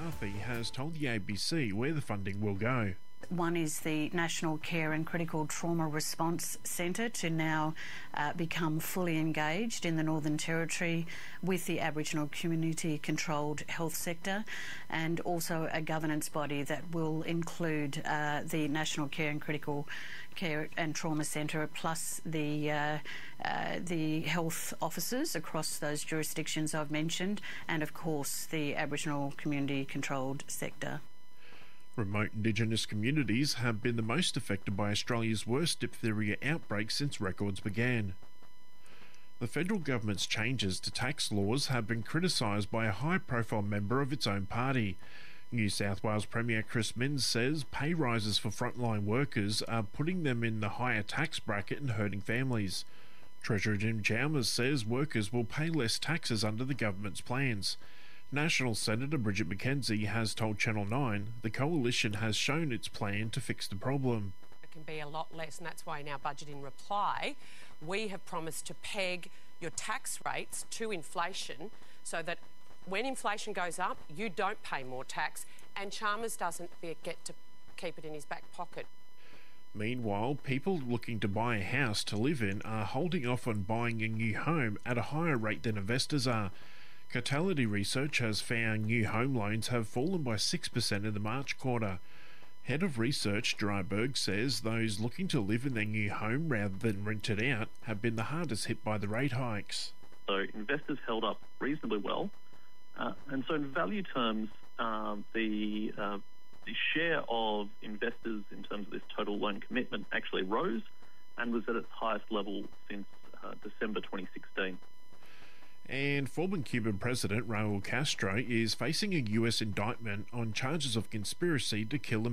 McCarthy has told the ABC where the funding will go. One is the National Care and Critical Trauma Response Centre to now become fully engaged in the Northern Territory with the Aboriginal community-controlled health sector, and also a governance body that will include the National Care and Critical Care and Trauma Centre, plus the health officers across those jurisdictions I've mentioned, and of course the Aboriginal community-controlled sector. Remote Indigenous communities have been the most affected by Australia's worst diphtheria outbreak since records began. The federal government's changes to tax laws have been criticised by a high-profile member of its own party. New South Wales Premier Chris Minns says pay rises for frontline workers are putting them in the higher tax bracket and hurting families. Treasurer Jim Chalmers says workers will pay less taxes under the government's plans. National Senator Bridget McKenzie has told Channel 9 the coalition has shown its plan to fix the problem. It can be a lot less, and that's why in our budget in reply we have promised to peg your tax rates to inflation so that when inflation goes up you don't pay more tax and Chalmers doesn't get to keep it in his back pocket. Meanwhile, people looking to buy a house to live in are holding off on buying a new home at a higher rate than investors are. Cotality Research has found new home loans have fallen by 6% in the March quarter. Head of Research Dryberg says those looking to live in their new home rather than rent it out have been the hardest hit by the rate hikes. So investors held up reasonably well, and so in value terms, the share of investors in terms of this total loan commitment actually rose and was at its highest level since December 2016. And former Cuban President Raul Castro is facing a US indictment on charges of conspiracy to kill